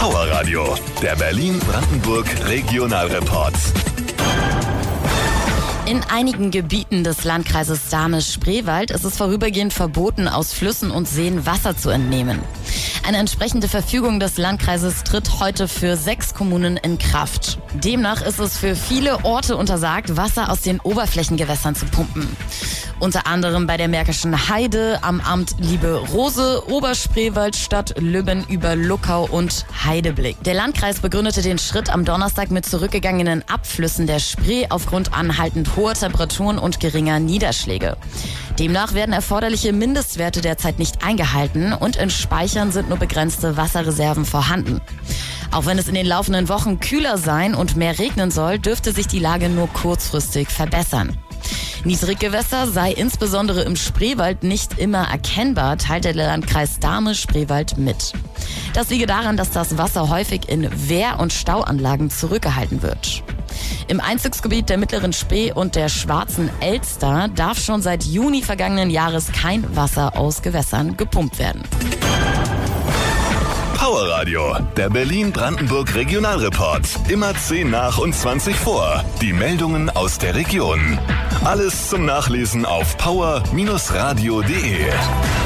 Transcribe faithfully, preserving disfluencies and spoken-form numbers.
Power Radio, der Berlin-Brandenburg Regionalreport. In einigen Gebieten des Landkreises Dahme-Spreewald ist es vorübergehend verboten, aus Flüssen und Seen Wasser zu entnehmen. Eine entsprechende Verfügung des Landkreises tritt heute für sechs Kommunen in Kraft. Demnach ist es für viele Orte untersagt, Wasser aus den Oberflächengewässern zu pumpen. Unter anderem bei der Märkischen Heide, am Amt Liebe-Rose, Oberspreewald, Stadt Lübben über Luckau und Heideblick. Der Landkreis begründete den Schritt am Donnerstag mit zurückgegangenen Abflüssen der Spree aufgrund anhaltend hoher Temperaturen und geringer Niederschläge. Demnach werden erforderliche Mindestwerte derzeit nicht eingehalten und in Speichern sind nur begrenzte Wasserreserven vorhanden. Auch wenn es in den laufenden Wochen kühler sein und mehr regnen soll, dürfte sich die Lage nur kurzfristig verbessern. Niedriggewässer sei insbesondere im Spreewald nicht immer erkennbar, teilte der Landkreis Dahme-Spreewald mit. Das liege daran, dass das Wasser häufig in Wehr- und Stauanlagen zurückgehalten wird. Im Einzugsgebiet der Mittleren Spree und der Schwarzen Elster darf schon seit Juni vergangenen Jahres kein Wasser aus Gewässern gepumpt werden. Power Radio, der Berlin-Brandenburg Regionalreport. Immer zehn nach und zwanzig vor. Die Meldungen aus der Region. Alles zum Nachlesen auf power Bindestrich radio punkt de.